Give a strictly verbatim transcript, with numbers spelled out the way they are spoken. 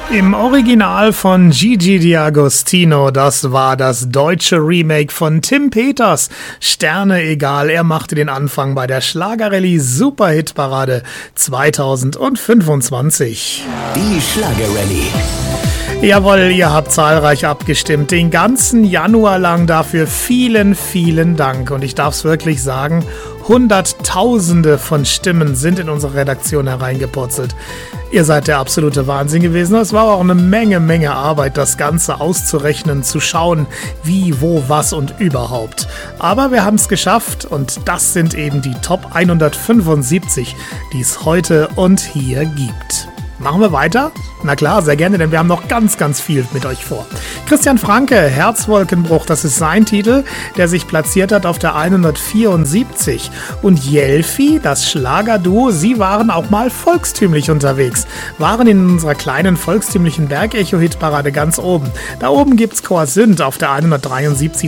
Im Original von Gigi D'Agostino, das war das deutsche Remake von Tim Peters. Sterne egal, er machte den Anfang bei der Schlagerrallye Superhitparade zweitausendfünfundzwanzig. Die Schlagerrallye. Jawohl, ihr habt zahlreich abgestimmt, den ganzen Januar lang, dafür vielen, vielen Dank. Und ich darf es wirklich sagen, Hunderttausende von Stimmen sind in unsere Redaktion hereingepurzelt. Ihr seid der absolute Wahnsinn gewesen. Es war auch eine Menge, Menge Arbeit, das Ganze auszurechnen, zu schauen, wie, wo, was und überhaupt. Aber wir haben es geschafft und das sind eben die Top hundertfünfundsiebzig, die es heute und hier gibt. Machen wir weiter? Na klar, sehr gerne, denn wir haben noch ganz, ganz viel mit euch vor. Christian Franke, Herzwolkenbruch, das ist sein Titel, der sich platziert hat auf der hundertvierundsiebzig. Und Jelfi, das Schlagerduo, sie waren auch mal volkstümlich unterwegs, waren in unserer kleinen volkstümlichen Bergecho-Hitparade ganz oben. Da oben gibt's Chorsünd auf der hundertdreiundsiebzig.